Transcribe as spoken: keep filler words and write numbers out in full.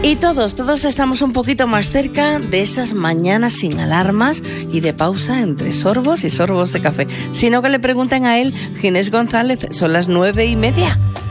Y todos, todos estamos un poquito más cerca de esas mañanas sin alarmas y de pausa entre sorbos y sorbos de café. Si no, que le pregunten a él, Ginés González, son las nueve y media.